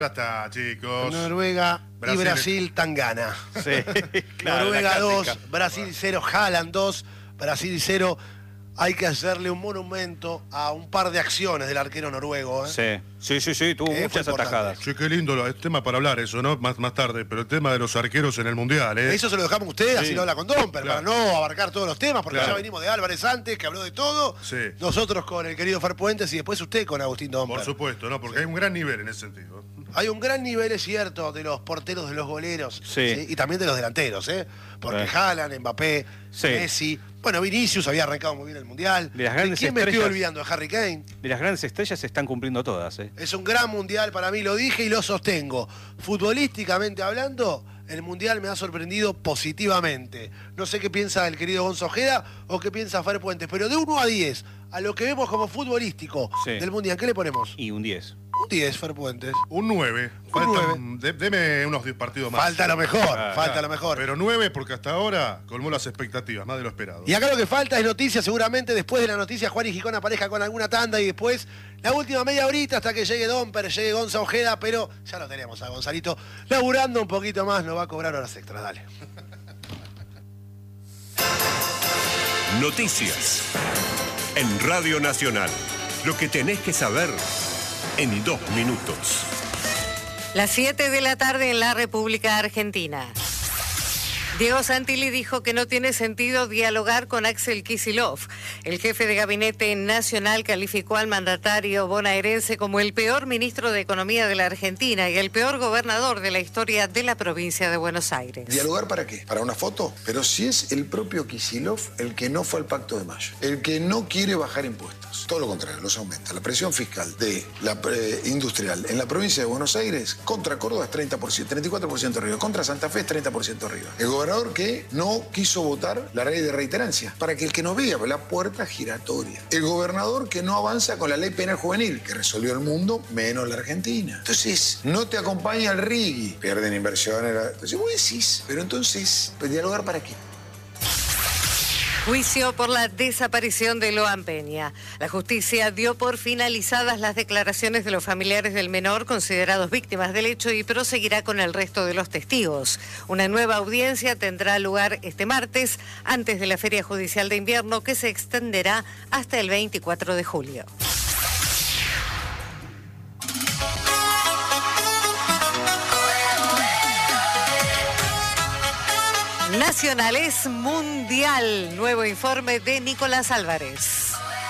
Ya está, chicos. Noruega y Brasil tan gana. Sí, claro, Noruega 2, Brasil 0, Haaland 2, Brasil 0. Hay que hacerle un monumento a un par de acciones del arquero noruego. Sí, tuvo muchas atajadas. Sí, qué lindo el tema para hablar eso, ¿no? Más tarde, pero el tema de los arqueros en el Mundial, ¿eh? Eso se lo dejamos a usted, así lo habla con Domper, Claro. para no abarcar todos los temas, porque ya venimos de Álvarez antes, que habló de todo. Sí. Nosotros con el querido Fer Puentes y después usted con Agustín Domper. Por supuesto, ¿no? Porque hay un gran nivel en ese sentido. Hay un gran nivel, es cierto, de los porteros, de los goleros. Sí. Y también de los delanteros, ¿eh? Porque Haaland, Mbappé, Messi. Bueno, Vinicius había arrancado muy bien el Mundial. De las grandes ¿Quién me estoy estrellas. olvidando? De Harry Kane. De las grandes estrellas se están cumpliendo todas, ¿eh? Es un gran Mundial para mí, lo dije y lo sostengo. Futbolísticamente hablando, el Mundial me ha sorprendido positivamente. No sé qué piensa el querido Gonzo Ojeda o qué piensa Fer Puentes, pero de 1 a 10, a lo que vemos como futbolístico del Mundial, ¿qué le ponemos? Y un 10. Un 10, Fer Puentes. Un 9. Deme unos 10 partidos más. Falta lo mejor, falta lo mejor. Pero 9 porque hasta ahora colmó las expectativas, más de lo esperado. Y acá lo que falta es noticia, seguramente después de la noticia Juan y Gijón aparezca con alguna tanda y después la última media horita hasta que llegue Domper, llegue Gonza Ojeda, pero ya lo tenemos a Gonzalito laburando un poquito más, nos va a cobrar horas extras, dale. Noticias en Radio Nacional. Lo que tenés que saber en 2 minutos. Las 7 de la tarde en la República Argentina. Diego Santilli dijo que no tiene sentido dialogar con Axel Kicillof. El jefe de gabinete nacional calificó al mandatario bonaerense como el peor ministro de Economía de la Argentina y el peor gobernador de la historia de la provincia de Buenos Aires. ¿Dialogar para qué? ¿Para una foto? Pero si es el propio Kicillof el que no fue al Pacto de Mayo, el que no quiere bajar impuestos. Todo lo contrario, los aumenta. La presión fiscal de la industrial en la provincia de Buenos Aires contra Córdoba es 30%, 34% arriba. Contra Santa Fe es 30% arriba. El gobernador que no quiso votar la ley de reiterancia, para que el que no vea la puerta giratoria. El gobernador que no avanza con la ley penal juvenil, que resolvió el mundo menos la Argentina. Entonces, no te acompaña el RIGI, pierden inversiones. Entonces vos decís, pero entonces, ¿dialogar para qué? Juicio por la desaparición de Loan Peña. La justicia dio por finalizadas las declaraciones de los familiares del menor considerados víctimas del hecho y proseguirá con el resto de los testigos. Una nueva audiencia tendrá lugar este martes, antes de la Feria Judicial de Invierno, que se extenderá hasta el 24 de julio. Nacional es mundial. Nuevo informe de Nicolás Álvarez.